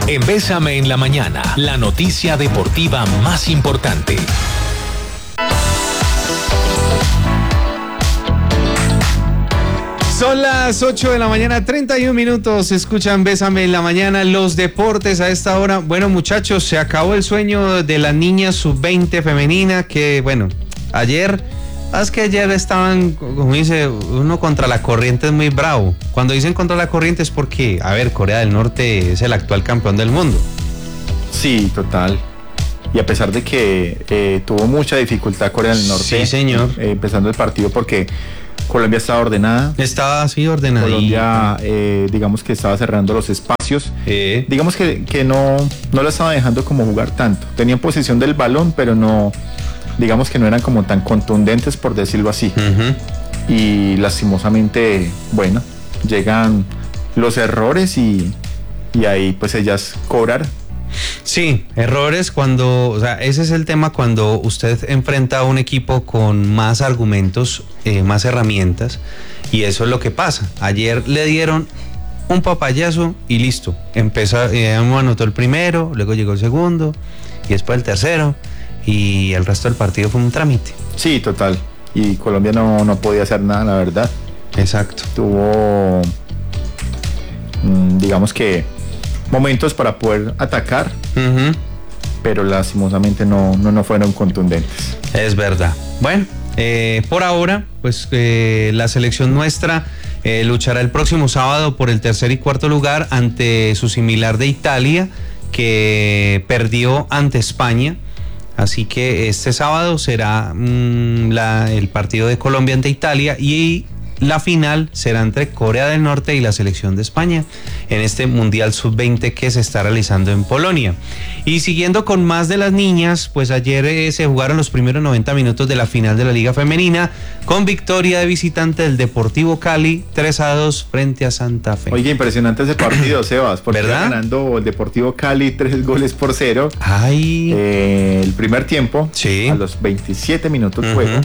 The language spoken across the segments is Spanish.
En Bésame en la Mañana, la noticia deportiva más importante. Son las 8 de la mañana, 31 minutos. Escuchan Bésame en la Mañana, los deportes a esta hora. Bueno, muchachos, se acabó el sueño de las niñas sub-20 femenina. Que bueno, ayer estaban, como dice uno, contra la corriente. Es muy bravo. Cuando dicen contra la corriente es porque, a ver, Corea del Norte es el actual campeón del mundo. Sí, total. Y a pesar de que tuvo mucha dificultad Corea del Norte. Sí, señor. Empezando el partido porque Colombia estaba ordenada. Estaba así ordenada. Colombia, digamos que estaba cerrando los espacios. Digamos que no la estaba dejando como jugar tanto. Tenían posesión del balón, pero no, digamos que no eran como tan contundentes, por decirlo así. Uh-huh. Y lastimosamente, bueno, llegan los errores y ahí pues ellas cobrar. Sí, errores cuando, o sea, ese es el tema cuando usted enfrenta a un equipo con más argumentos, más herramientas, y eso es lo que pasa. Ayer le dieron un papayazo y listo. Anotó el primero, luego llegó el segundo y después el tercero, y el resto del partido fue un trámite. Sí, total. Y Colombia no podía hacer nada, la verdad. Exacto. Tuvo, digamos que, momentos para poder atacar, uh-huh, pero lastimosamente no fueron contundentes. Es verdad. Bueno, por ahora, pues la selección nuestra luchará el próximo sábado por el tercer y cuarto lugar ante su similar de Italia, que perdió ante España. Así que este sábado será el partido de Colombia ante Italia, y la final será entre Corea del Norte y la selección de España en este Mundial Sub-20 que se está realizando en Polonia. Y siguiendo con más de las niñas, pues ayer se jugaron los primeros 90 minutos de la final de la Liga Femenina, con victoria de visitante del Deportivo Cali 3-2 frente a Santa Fe. Oye, impresionante ese partido, Sebas, porque ¿verdad? Ganando el Deportivo Cali 3-0. Ay. El primer tiempo, sí, a los 27 minutos de juego.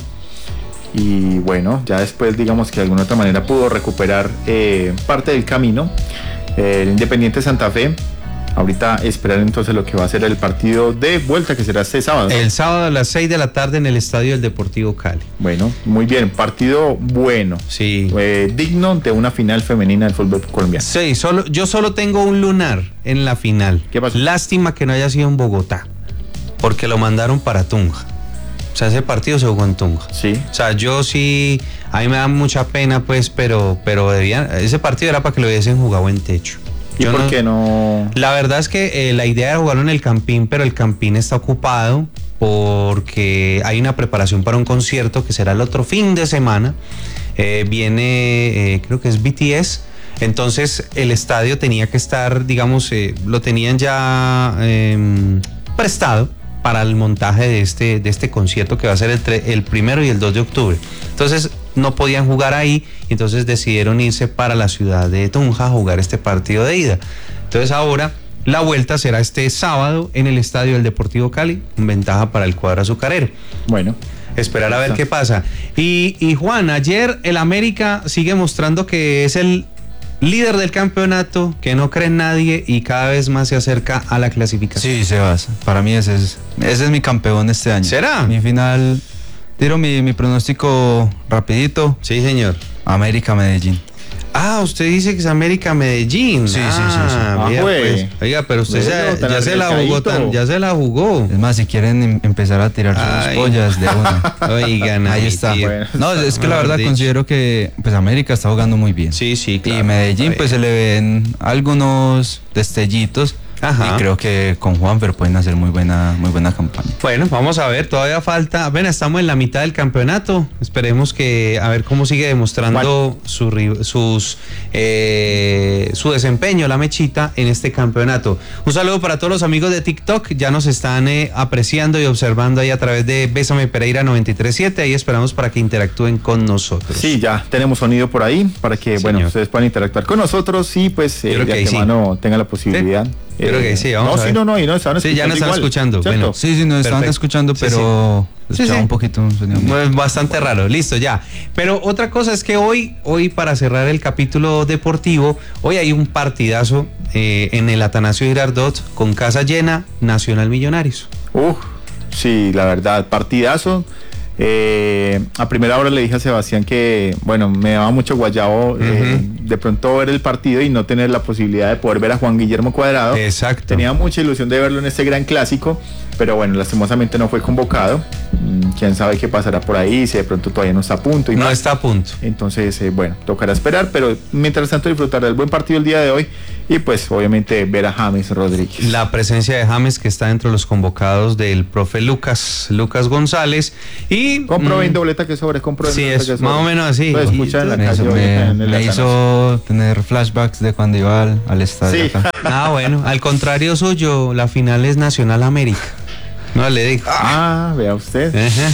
Y bueno, ya después digamos que de alguna otra manera pudo recuperar parte del camino el Independiente Santa Fe. Ahorita esperar entonces lo que va a ser el partido de vuelta, que será este sábado. El sábado a las 6 de la tarde en el estadio del Deportivo Cali. Bueno, muy bien, partido bueno. Sí. Digno de una final femenina del fútbol colombiano. Sí, yo solo tengo un lunar en la final. ¿Qué pasó? Lástima que no haya sido en Bogotá, porque lo mandaron para Tunja. O sea, ese partido se jugó en Tunja. Sí. O sea, yo sí, a mí me da mucha pena, pues, pero ese partido era para que lo hubiesen jugado en techo. ¿Y por qué no? La verdad es que la idea era jugarlo en el Campín, pero el Campín está ocupado porque hay una preparación para un concierto que será el otro fin de semana. Viene, creo que es BTS. Entonces, el estadio tenía que estar, digamos, lo tenían ya prestado para el montaje de este concierto que va a ser el 1 y el 2 de octubre. Entonces no podían jugar ahí, entonces decidieron irse para la ciudad de Tunja a jugar este partido de ida. Entonces ahora la vuelta será este sábado en el estadio del Deportivo Cali, con ventaja para el cuadro azucarero. Bueno, esperar a ver qué pasa. Y Juan, ayer el América sigue mostrando que es el líder del campeonato, que no cree en nadie y cada vez más se acerca a la clasificación. Sí, Sebas, para mí ese es mi campeón este año. ¿Será? Mi final, tiro mi pronóstico rapidito. Sí, señor. América-Medellín. Ah, usted dice que es América-Medellín. Sí. Mira, pues. Oiga, pero usted ya se la jugó. Es más, si quieren empezar a tirar sus pollas de una. Oigan, ahí está. Bueno, no, es que la verdad considero que pues América está jugando muy bien. Sí, claro. Y Medellín pues se le ven algunos destellitos. Ajá. Y creo que con Juanfer pueden hacer muy buena campaña. Bueno, vamos a ver, todavía falta, apenas estamos en la mitad del campeonato. Esperemos que a ver cómo sigue demostrando su desempeño la Mechita en este campeonato. Un saludo para todos los amigos de TikTok, ya nos están apreciando y observando ahí a través de Bésame Pereira 93.7, ahí esperamos para que interactúen con nosotros. Sí, ya tenemos sonido por ahí para que, bueno, ustedes puedan interactuar con nosotros y pues de antemano tengan la posibilidad. Creo que sí, vamos a ver. No, y no estaban escuchando. Sí, ya nos están escuchando. Bueno, sí, nos estaban escuchando, pero escuchaba un poquito un sonido. Bastante raro, listo, ya. Pero otra cosa es que hoy para cerrar el capítulo deportivo, hoy hay un partidazo en el Atanasio Girardot con casa llena, Nacional Millonarios. Sí, la verdad, partidazo. A primera hora le dije a Sebastián que, bueno, me daba mucho guayabo de pronto ver el partido y no tener la posibilidad de poder ver a Juan Guillermo Cuadrado. Exacto. Tenía mucha ilusión de verlo en este gran clásico, pero bueno, lastimosamente no fue convocado. Quién sabe qué pasará por ahí, si de pronto todavía no está a punto. No está a punto. Entonces, bueno, tocará esperar, pero mientras tanto disfrutar del buen partido el día de hoy y pues obviamente ver a James Rodríguez. La presencia de James, que está dentro de los convocados del profe Lucas González. Y compro en dobleta que sobre, sí, es más o menos así. Lo escucha en la calle. Me hizo tener flashbacks de cuando iba al estadio. Sí. Bueno, al contrario suyo, la final es Nacional América. No le digo. Vea usted.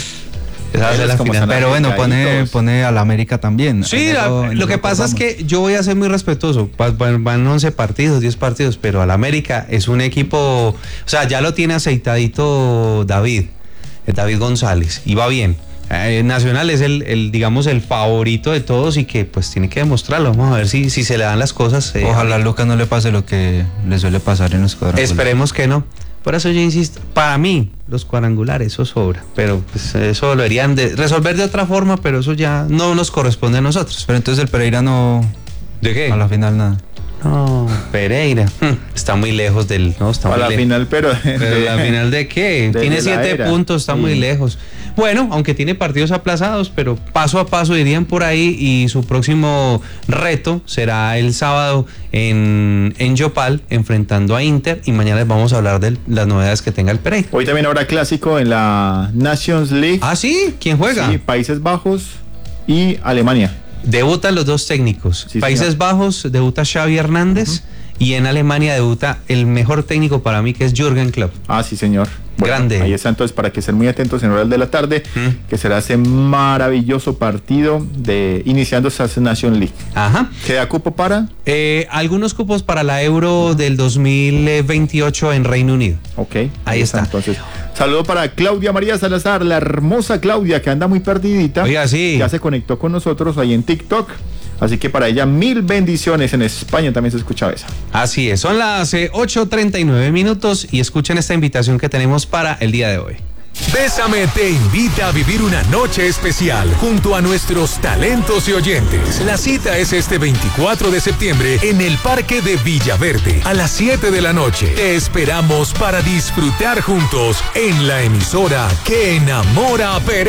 Esa es la final. Pero bueno, pone a la América también. Sí, lo que pasa es que yo voy a ser muy respetuoso. Van 11 partidos, 10 partidos, pero al América es un equipo, o sea, ya lo tiene aceitadito David González, y va bien. Nacional es digamos, el favorito de todos y que pues tiene que demostrarlo. Vamos a ver si se le dan las cosas. Ojalá a Lucas no le pase lo que le suele pasar en los cuadrangulares. Esperemos que no. Por eso yo insisto, para mí los cuadrangulares eso sobra, pero pues eso lo deberían de resolver de otra forma, pero eso ya no nos corresponde a nosotros. Pero entonces el Pereira no... ¿De qué? A la final nada. No, Pereira está muy lejos del... No, está a la final, pero ¿la final de qué? Tiene 7 puntos, está muy lejos. Bueno, aunque tiene partidos aplazados, pero paso a paso irían por ahí, y su próximo reto será el sábado en Yopal, enfrentando a Inter, y mañana les vamos a hablar de las novedades que tenga el Pereira. Hoy también habrá clásico en la Nations League. ¿Ah, sí? ¿Quién juega? Sí, Países Bajos y Alemania. Debutan los dos técnicos. Sí, Países señor. Bajos debuta Xavi Hernández, y en Alemania debuta el mejor técnico para mí, que es Jürgen Klopp. Sí, señor. Bueno, grande. Ahí está, entonces, para que estén muy atentos en horas de la tarde, que será ese maravilloso partido iniciando esta Nation League. ¿Queda cupo para? Algunos cupos para la Euro del 2028 en Reino Unido. Ok. Ahí está. Entonces, saludo para Claudia María Salazar, la hermosa Claudia, que anda muy perdidita. Oiga, sí. Ya se conectó con nosotros ahí en TikTok. Así que para ella, 1000 bendiciones. En España también se escucha esa. Así es, son las 8:39 y escuchen esta invitación que tenemos para el día de hoy. Bésame te invita a vivir una noche especial junto a nuestros talentos y oyentes. La cita es este 24 de septiembre en el Parque de Villaverde a las 7 de la noche. Te esperamos para disfrutar juntos en la emisora que enamora a Pereira.